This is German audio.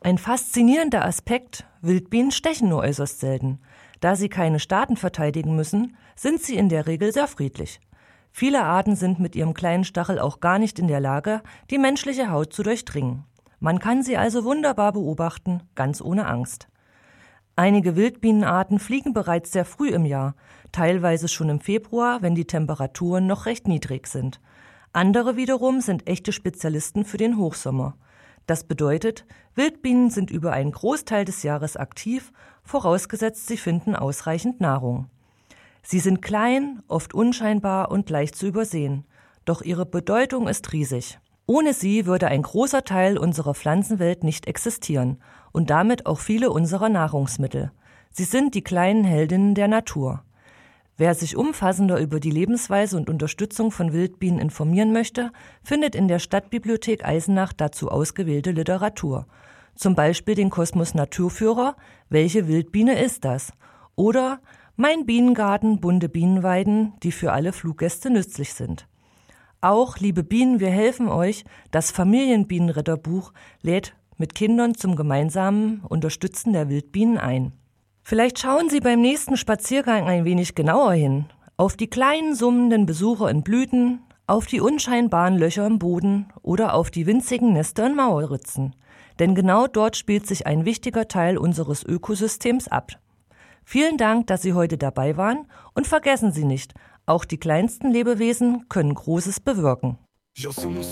Ein faszinierender Aspekt: Wildbienen stechen nur äußerst selten. Da sie keine Staaten verteidigen müssen, sind sie in der Regel sehr friedlich. Viele Arten sind mit ihrem kleinen Stachel auch gar nicht in der Lage, die menschliche Haut zu durchdringen. Man kann sie also wunderbar beobachten, ganz ohne Angst. Einige Wildbienenarten fliegen bereits sehr früh im Jahr, teilweise schon im Februar, wenn die Temperaturen noch recht niedrig sind. Andere wiederum sind echte Spezialisten für den Hochsommer. Das bedeutet, Wildbienen sind über einen Großteil des Jahres aktiv, vorausgesetzt sie finden ausreichend Nahrung. Sie sind klein, oft unscheinbar und leicht zu übersehen. Doch ihre Bedeutung ist riesig. Ohne sie würde ein großer Teil unserer Pflanzenwelt nicht existieren und damit auch viele unserer Nahrungsmittel. Sie sind die kleinen Heldinnen der Natur. Wer sich umfassender über die Lebensweise und Unterstützung von Wildbienen informieren möchte, findet in der Stadtbibliothek Eisenach dazu ausgewählte Literatur. Zum Beispiel den Kosmos Naturführer »Welche Wildbiene ist das?« oder »Mein Bienengarten, bunte Bienenweiden, die für alle Fluggäste nützlich sind«. Auch »Liebe Bienen, wir helfen euch«, das Familienbienenretterbuch, lädt mit Kindern zum gemeinsamen Unterstützen der Wildbienen ein. Vielleicht schauen Sie beim nächsten Spaziergang ein wenig genauer hin. Auf die kleinen summenden Besucher in Blüten, auf die unscheinbaren Löcher im Boden oder auf die winzigen Nester in Mauerritzen. Denn genau dort spielt sich ein wichtiger Teil unseres Ökosystems ab. Vielen Dank, dass Sie heute dabei waren und vergessen Sie nicht, auch die kleinsten Lebewesen können Großes bewirken. Já somos